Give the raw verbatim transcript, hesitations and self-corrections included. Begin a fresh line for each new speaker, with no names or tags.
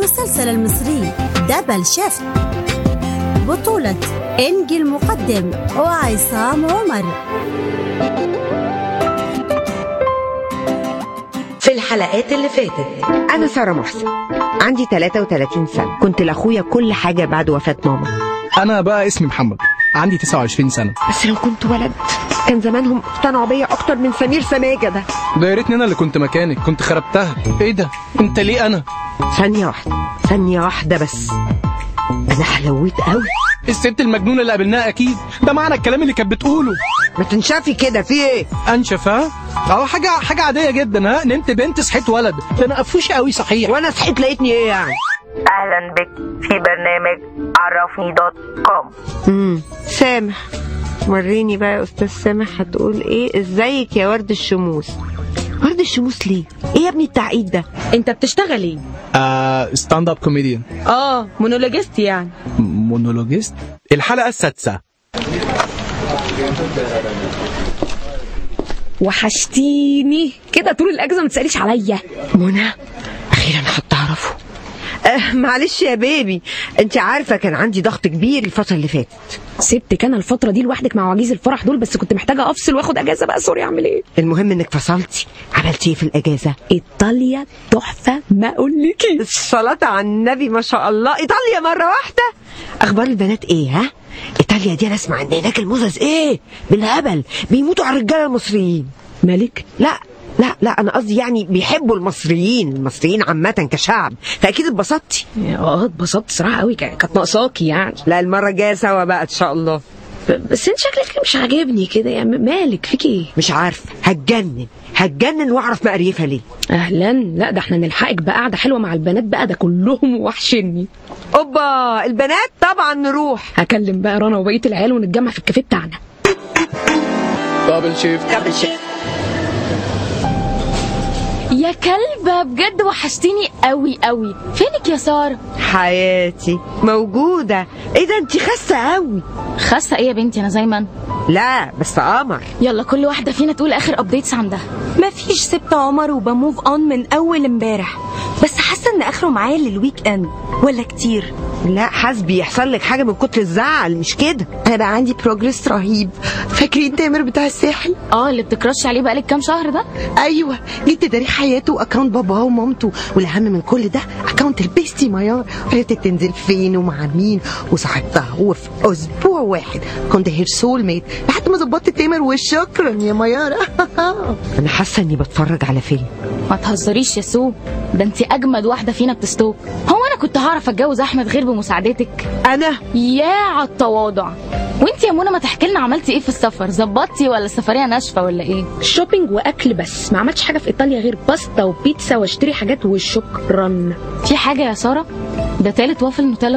المسلسل المصري دبل شيفت بطولة إنجي المقدم وعصام عمر.
في الحلقات اللي فاتت،
أنا سارة محسن، عندي ثلاثة وثلاثين سنة، كنت لأخويا كل حاجة بعد وفاة ماما.
أنا بقى اسمي محمد، عندي تسعة وعشرين سنة.
بس لو كنت ولد كان زمانهم اقتنعوا بيا أكتر من سمير سماجة ده.
ده يا ريتني أنا اللي كنت مكانك، كنت خربتها. إيه ده؟ أنت ليه أنا؟
ثانية واحدة ثانية واحدة بس، أنا حلويت قوي.
الست المجنونة اللي قابلناها أكيد، ده معنى الكلام اللي كانت بتقوله.
ما تنشافي كده، في إيه؟
أنشف ها؟ أهو حاجة حاجة عادية جدا. ها نمت بنت صحيت ولد، ده أنا قفوش قوي صحيح.
وأنا صحيت لقيتني إيه يعني؟
أهلا بك في برنامج عرفني دوت كوم.
امم سامح، وريني بقى يا أستاذ سامح هتقول إيه؟ إزيك يا ورد الشموس؟ ورد الشموس ليه؟ إيه يا ابني التعقيد ده؟
انت بتشتغل ايه؟
آه ستاند اب كوميديان.
اه مونولوجيست يعني.
مونولوجيست؟
الحلقة السادسة.
وحشتيني كده طول الاجازه ما تساليش عليا.
منى اخيرا هتعرفوا. أه معلش يا بيبي، انت عارفه كان عندي ضغط كبير الفتره اللي فاتت.
سبتك انا الفتره دي لوحدك مع عواجيز الفرح دول، بس كنت محتاجه افصل واخد اجازه بقى. سوري اعمل ايه؟
المهم انك فصلتي. عملتي ايه في الاجازه؟
ايطاليا تحفه ما اقولكيش.
الصلاه على النبي ما شاء الله. ايطاليا مره واحده. اخبار البنات ايه؟ ها ايطاليا دي انا اسمع ان هناك الموزز ايه بالهبل، بيموتوا على الرجاله المصريين.
مالك؟
لا لا لا انا قصدي يعني بيحبوا المصريين، المصريين عامه كشعب. فاكيد اتبسطتي.
اه اتبسطت صراحه قوي، كانت ناقصاكي يعني.
لا المره الجايه سوا بقى ان شاء الله.
بس انت شكلك مش عاجبني كده يعني. مالك فيكي ايه؟
مش عارفه، هتجنن هتجنن واعرف مقريفها ليه.
اهلا. لا ده احنا نلحقك بقى قعده حلوه مع البنات بقى، ده كلهم وحشني.
اوبا البنات طبعا نروح.
هكلم بقى رنا وبقيه العيال ونتجمع في الكافيه بتاعنا.
دبل شيفت.
دبل شيفت.
يا كلبة بجد وحشتيني قوي قوي. فينك يا سارة؟
حياتي موجودة. ايه ده انتي خاسة قوي.
خاسة ايه يا بنتي؟ انا زي ما انا.
لا بس قمر.
يلا كل واحدة فينا تقول اخر ابديتس عندها.
مفيش، سبت عمر وبموف اون من اول امبارح، بس حاسة ان اخره معايا للويك اند. ولا كتير؟
لا حسبي يحصل لك حاجة من كتر الزعل، مش كده.
انا بقى عندي بروجرس رهيب. فاكرين تامر بتاع الساحل؟
اه اللي بتكرش عليه بقالك كام شهر ده؟
ايوه، جبت تاريخ حياته واكونت باباه ومامته، والاهم من كل ده اكونت البيستي ميار. عرفت تنزل فين ومع مين وصاحبتها، وفي اسبوع واحد كنت هير سول ميت لحد ما ظبطت تامر. وشكرا يا ميار.
انا حاسه اني بتفرج على فيلم.
ما تهزريش يا سو، ده انت اجمد واحده فينا بتستوك. هو انا كنت هعرف اتجوز احمد غير بمساعدتك؟
انا
يا على التواضع. وانت يا منى ما تحكي لنا عملتي ايه في السفر؟ ظبطتي ولا السفريه ناشفه ولا ايه؟
شوبينج واكل بس، ما عملتش حاجه في ايطاليا غير باستا وبيتزا واشتري حاجات وشكرا.
في حاجه يا ساره؟ ده تالت وافل نوتيلا